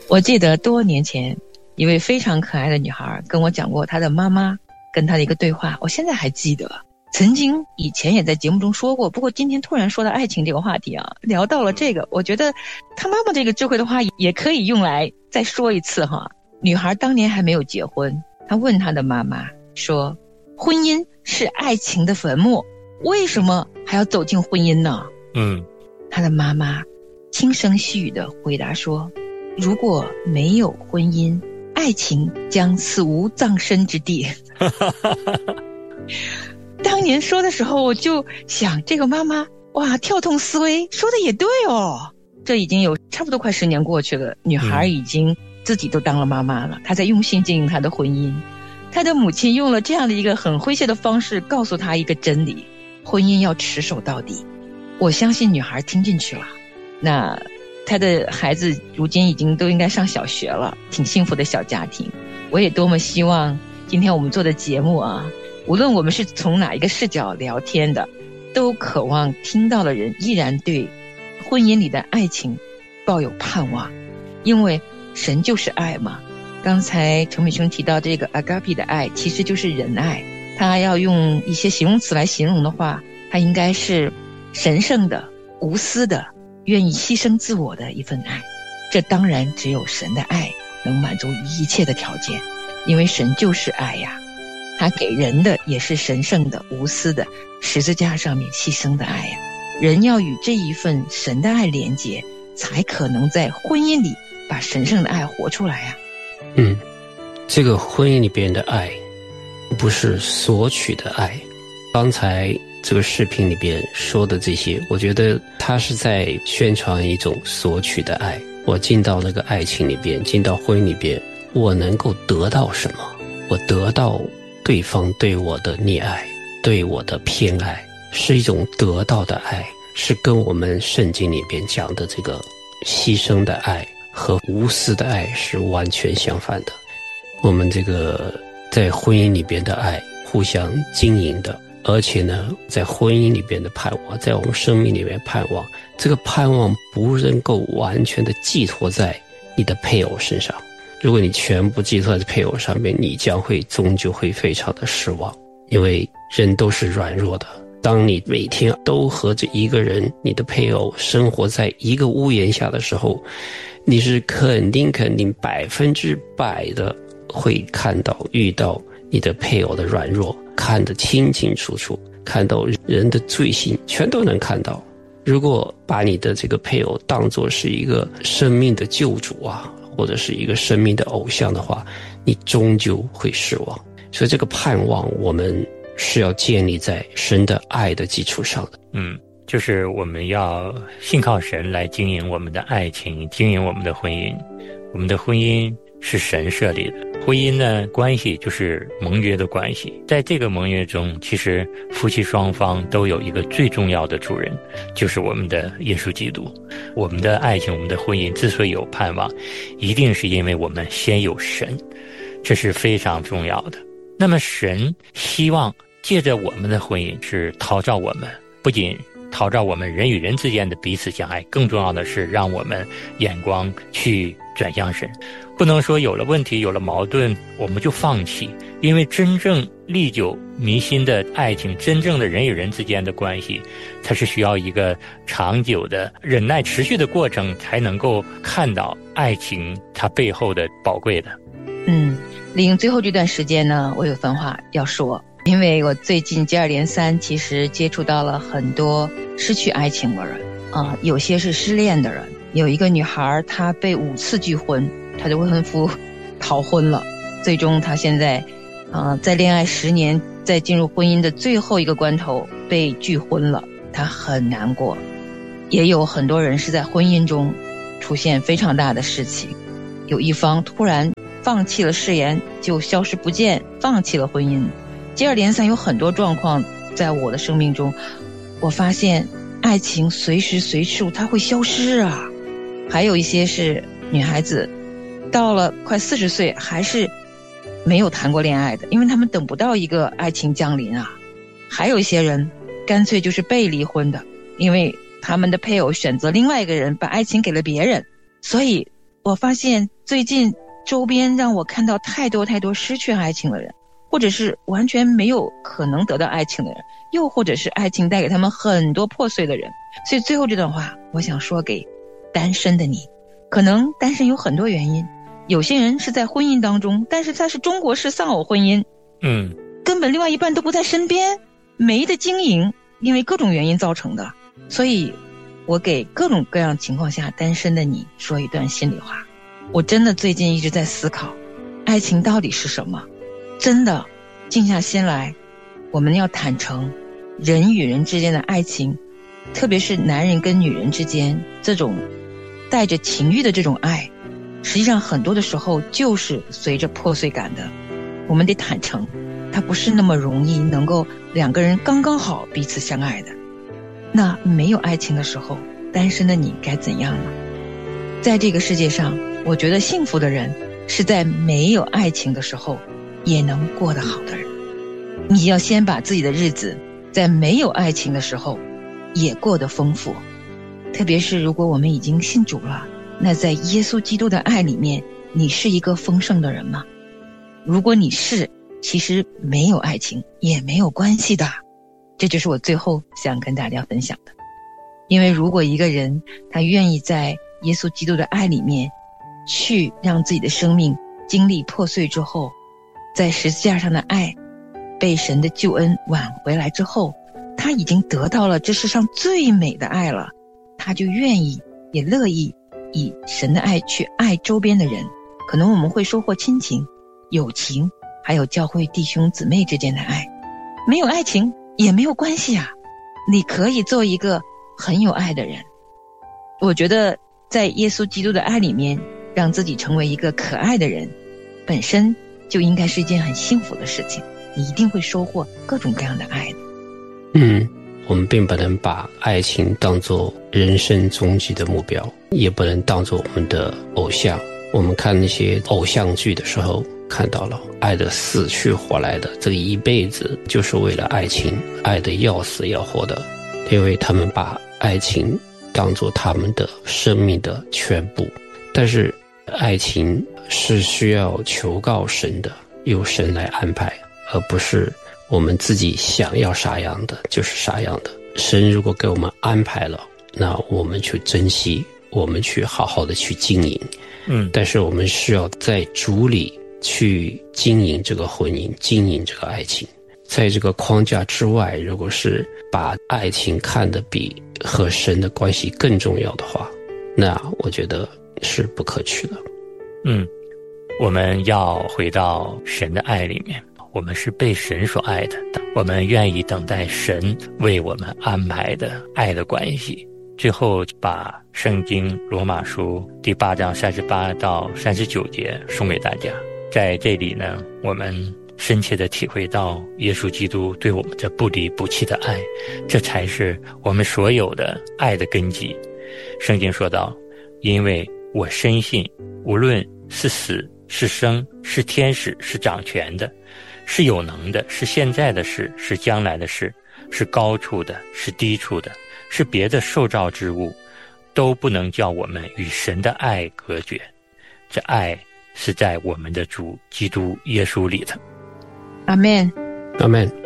我记得多年前一位非常可爱的女孩跟我讲过她的妈妈跟她的一个对话，我现在还记得。曾经以前也在节目中说过，不过今天突然说到爱情这个话题啊，聊到了这个，我觉得她妈妈这个智慧的话也可以用来再说一次哈。女孩当年还没有结婚，她问她的妈妈说，婚姻是爱情的坟墓，为什么还要走进婚姻呢？她的妈妈轻声细语地回答说，如果没有婚姻，爱情将死无葬身之地。当年说的时候，我就想这个妈妈哇，跳动思维，说的也对哦。这已经有差不多快10年过去了，女孩已经自己都当了妈妈了，她在用心经营她的婚姻。她的母亲用了这样的一个很诙谐的方式告诉她一个真理，婚姻要持守到底。我相信女孩听进去了。那她的孩子如今已经都应该上小学了，挺幸福的小家庭。我也多么希望今天我们做的节目啊，无论我们是从哪一个视角聊天的，都渴望听到的人依然对婚姻里的爱情抱有盼望，因为神就是爱嘛。刚才程美兄提到这个 agape 的爱其实就是仁爱，他要用一些形容词来形容的话，它应该是神圣的、无私的、愿意牺牲自我的一份爱。这当然只有神的爱能满足一切的条件，因为神就是爱呀。他给人的也是神圣的、无私的，十字架上面牺牲的爱呀。人要与这一份神的爱连结，才可能在婚姻里把神圣的爱活出来呀。 这个婚姻里边的爱不是索取的爱。刚才这个视频里边说的这些，我觉得他是在宣传一种索取的爱。我进到那个爱情里边，进到婚姻里边，我能够得到什么？我得到对方对我的溺爱，对我的偏爱，是一种得到的爱，是跟我们圣经里边讲的这个牺牲的爱和无私的爱是完全相反的。我们这个在婚姻里边的爱互相经营的，而且呢在婚姻里边的盼望，在我们生命里面盼望，这个盼望不能够完全的寄托在你的配偶身上。如果你全部寄托在配偶上面，你将会终究会非常的失望，因为人都是软弱的。当你每天都和这一个人，你的配偶生活在一个屋檐下的时候，你是肯定100%的会看到遇到你的配偶的软弱，看得清清楚楚，看到人的罪行全都能看到。如果把你的这个配偶当作是一个生命的救主啊，或者是一个生命的偶像的话，你终究会失望。所以这个盼望我们是要建立在神的爱的基础上的。 就是我们要信靠神来经营我们的爱情，经营我们的婚姻。我们的婚姻是神设立的，婚姻呢关系就是盟约的关系。在这个盟约中，其实夫妻双方都有一个最重要的主人，就是我们的耶稣基督。我们的爱情，我们的婚姻之所以有盼望，一定是因为我们先有神，这是非常重要的。那么神希望借着我们的婚姻是陶造我们，不仅陶造我们人与人之间的彼此相爱，更重要的是让我们眼光去转向神。不能说有了问题有了矛盾我们就放弃，因为真正历久弥新的爱情，真正的人与人之间的关系，它是需要一个长久的忍耐持续的过程，才能够看到爱情它背后的宝贵的。 利用最后这段时间呢，我有番话要说。因为我最近接二连三其实接触到了很多失去爱情的人有些是失恋的人。有一个女孩，她被5次拒婚，她的未婚夫逃婚了，最终她现在在恋爱10年，在进入婚姻的最后一个关头被拒婚了，她很难过。也有很多人是在婚姻中出现非常大的事情，有一方突然放弃了誓言，就消失不见，放弃了婚姻。接二连三有很多状况在我的生命中，我发现爱情随时随处它会消失啊。还有一些是女孩子到了快40岁还是没有谈过恋爱的，因为他们等不到一个爱情降临啊。还有一些人干脆就是被离婚的，因为他们的配偶选择另外一个人，把爱情给了别人。所以我发现最近周边让我看到太多太多失去爱情的人，或者是完全没有可能得到爱情的人，又或者是爱情带给他们很多破碎的人。所以最后这段话我想说给单身的你，可能单身有很多原因，有些人是在婚姻当中，但是他是中国式丧偶婚姻，根本另外一半都不在身边，没得经营，因为各种原因造成的。所以我给各种各样情况下单身的你说一段心里话，我真的最近一直在思考爱情到底是什么。真的静下心来，我们要坦诚，人与人之间的爱情，特别是男人跟女人之间这种带着情欲的这种爱，实际上很多的时候就是随着破碎感的。我们得坦诚，它不是那么容易能够两个人刚刚好彼此相爱的。那没有爱情的时候，单身的你该怎样呢？在这个世界上，我觉得幸福的人是在没有爱情的时候也能过得好的人。你要先把自己的日子在没有爱情的时候也过得丰富，特别是如果我们已经信主了，那在耶稣基督的爱里面，你是一个丰盛的人吗？如果你是，其实没有爱情也没有关系的。这就是我最后想跟大家分享的。因为如果一个人他愿意在耶稣基督的爱里面去让自己的生命经历破碎之后，在十字架上的爱被神的救恩挽回来之后，他已经得到了这世上最美的爱了，他就愿意也乐意以神的爱去爱周边的人。可能我们会收获亲情、友情，还有教会弟兄姊妹之间的爱。没有爱情也没有关系啊，你可以做一个很有爱的人。我觉得在耶稣基督的爱里面，让自己成为一个可爱的人，本身就应该是一件很幸福的事情，你一定会收获各种各样的爱的。 我们并不能把爱情当作人生终极的目标，也不能当作我们的偶像。我们看那些偶像剧的时候，看到了爱的死去活来的，这一辈子就是为了爱情，爱的要死要活的，因为他们把爱情当作他们的生命的全部。但是爱情是需要求告神的，由神来安排，而不是我们自己想要啥样的就是啥样的。神如果给我们安排了，那我们去珍惜，我们去好好的去经营。但是我们需要在主里去经营这个婚姻，经营这个爱情。在这个框架之外，如果是把爱情看得比和神的关系更重要的话，那我觉得是不可取的。 我们要回到神的爱里面，我们是被神所爱的，我们愿意等待神为我们安排的爱的关系。最后把圣经罗马书第8章38到39节送给大家。在这里呢，我们深切地体会到耶稣基督对我们这不离不弃的爱，这才是我们所有的爱的根基。圣经说道，因为我深信无论是死是生，是天使是掌权的，是有能的，是现在的事，是将来的事，是高处的，是低处的，是别的受造之物，都不能叫我们与神的爱隔绝。这爱是在我们的主基督耶稣里的。 阿们， 阿们。